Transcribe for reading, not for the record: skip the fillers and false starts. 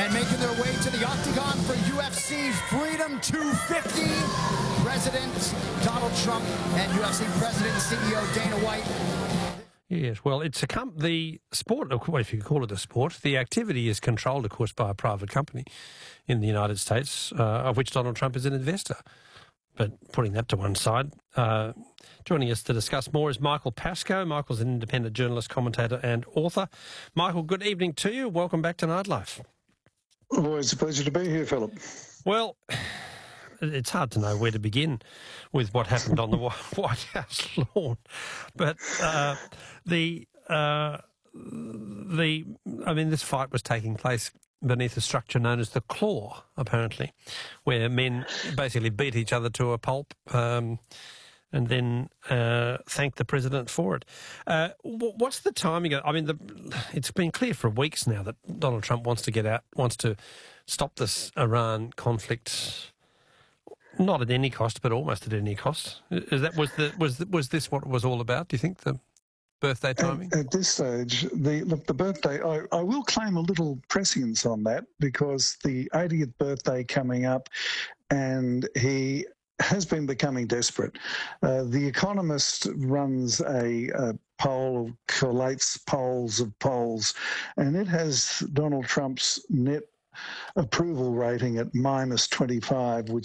And making their way to the octagon for UFC Freedom 250, President Donald Trump and UFC President and CEO Dana White. Yes, well, it's the sport, well, if you could call it a sport, the activity is controlled, of course, by a private company in the United States, of which Donald Trump is an investor. But putting that to one side, joining us to discuss more is Michael Pascoe. Michael's an independent journalist, commentator and author. Michael, good evening to you. Welcome back to Nightlife. Always a pleasure to be here, Philip. Well, it's hard to know where to begin with what happened on the White House lawn, but this fight was taking place beneath a structure known as the Claw, apparently, where men basically beat each other to a pulp and then thank the president for it. What's the timing? I mean, it's been clear for weeks now that Donald Trump wants to stop this Iran conflict, not at any cost, but almost at any cost. Was this what it was all about? Do you think, the birthday timing? At this stage, the birthday, I will claim a little prescience on that, because the 80th birthday coming up, and he has been becoming desperate. The Economist runs a poll, collates polls of polls, and it has Donald Trump's net approval rating at -25, which